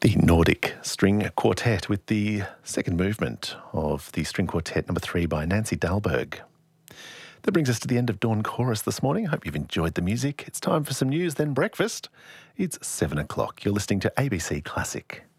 The Nordic String Quartet with the second movement of the String Quartet number 3 by Nancy Dahlberg. That brings us to the end of Dawn Chorus this morning. I hope you've enjoyed the music. It's time for some news, then breakfast. It's 7 o'clock. You're listening to ABC Classic.